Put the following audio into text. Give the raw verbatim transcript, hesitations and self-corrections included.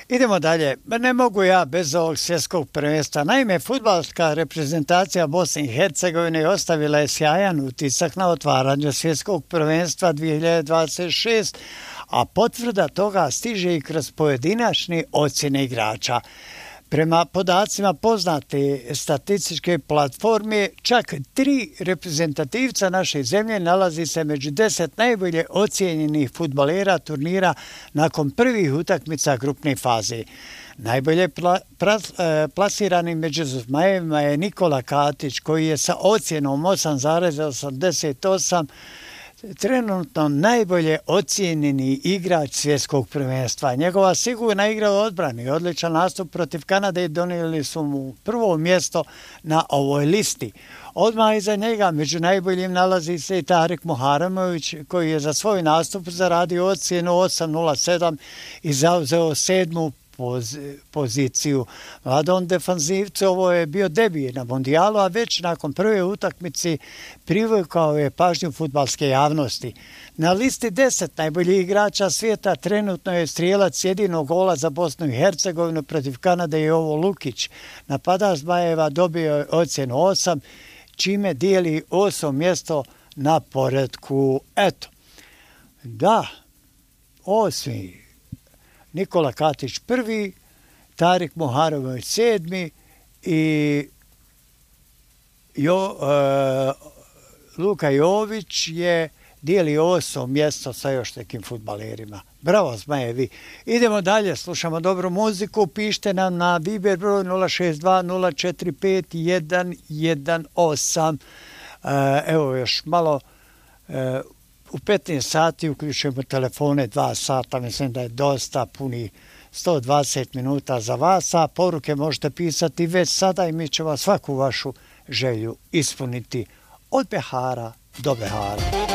Idemo dalje. Ne mogu ja bez ovog svjetskog prvenstva. Naime, fudbalska reprezentacija Bosne i Hercegovine ostavila je sjajan utisak na otvaranju svjetskog prvenstva dvije hiljade dvadeset šest, a potvrda toga stiže i kroz pojedinačne ocjene igrača. Prema podacima poznate statističke platforme, čak tri reprezentativca naše zemlje nalazi se među deset najbolje ocijenjenih fudbalera turnira nakon prvih utakmica grupne faze. Najbolje pla, pra, plasirani među zmajevima je Nikola Katić, koji je sa ocjenom osam zarez osamdeset osam trenutno najbolje ocijenjeni igrač svjetskog prvenstva. Njegova sigurna igra u odbrani i odličan nastup protiv Kanade donijeli su mu prvo mjesto na ovoj listi. Odmah iza njega među najboljim nalazi se i Tarik Muharemović, koji je za svoj nastup zaradio ocjenu osam zarez sedam i zauzeo sedmu poziciju. Mladom defanzivcu ovo je bio debij na mondijalu, a već nakon prve utakmice privukao je pažnju fudbalske javnosti. Na listi deset najboljih igrača svijeta trenutno je strijelac jedinog gola za Bosnu i Hercegovinu protiv Kanade Jovo Lukić. Napadač Zmajeva dobio je ocjenu osam, čime dijeli osmo mjesto na poretku. Eto, da, osmi Nikola Katić prvi, Tarik Muharemović sedmi i jo, e, Luka Jović je dijeli osmo mjesto sa još nekim fudbalerima. Bravo Zmajevi. Idemo dalje, slušamo dobru muziku, pišite nam na Viber broj nula šest dva nula četiri pet jedan jedan osam. E, evo još malo... E, U petnaest sati uključujemo telefone, dva sata, mislim da je dosta, puni sto dvadeset minuta za vas, a poruke možete pisati već sada i mi ćemo svaku vašu želju ispuniti od Behara do Behara.